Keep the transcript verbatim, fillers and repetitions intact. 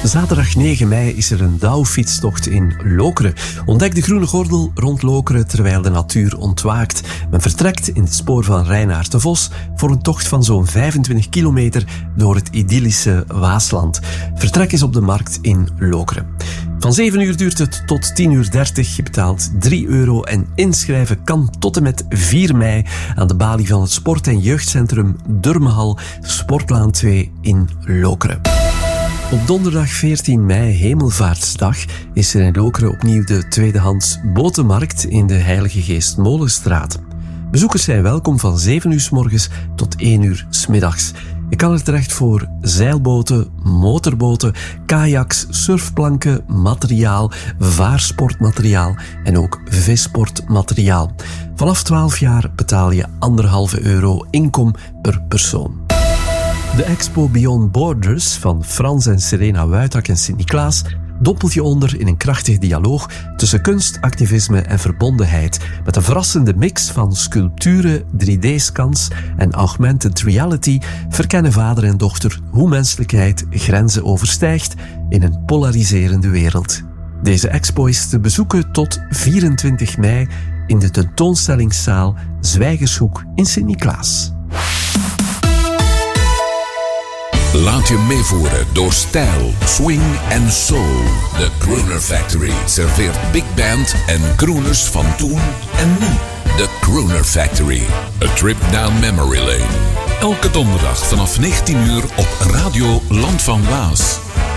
Zaterdag negen mei is er een douwfietstocht in Lokeren. Ontdek de groene gordel rond Lokeren terwijl de natuur ontwaakt. Men vertrekt in het spoor van Reinaert de Vos voor een tocht van zo'n vijfentwintig kilometer door het idyllische Waasland. Vertrek is op de markt in Lokeren. Van zeven uur duurt het tot tien uur dertig. Je betaalt drie euro en inschrijven kan tot en met vier mei aan de balie van het Sport- en Jeugdcentrum Durmehal, Sportlaan twee in Lokeren. Op donderdag veertien mei, Hemelvaartsdag, is er in Lokeren opnieuw de tweedehands botenmarkt in de Heilige Geest Molenstraat. Bezoekers zijn welkom van zeven uur 's morgens tot één uur 's middags. Je kan er terecht voor zeilboten, motorboten, kajaks, surfplanken, materiaal, vaarsportmateriaal en ook vissportmateriaal. Vanaf twaalf jaar betaal je anderhalve euro inkom per persoon. De expo Beyond Borders van Frans en Serena Wuithak en Sint-Niklaas dompelt je onder in een krachtig dialoog tussen kunst, activisme en verbondenheid, met een verrassende mix van sculpturen, drie D-scans en augmented reality verkennen vader en dochter hoe menselijkheid grenzen overstijgt in een polariserende wereld. Deze expo is te bezoeken tot vierentwintig mei in de tentoonstellingszaal Zwijgershoek in Sint-Niklaas. Laat je meevoeren door stijl, swing en soul. De Crooner Factory serveert big band en crooners van toen en nu. De Crooner Factory, a trip down memory lane. Elke donderdag vanaf negentien uur op Radio Land van Waas.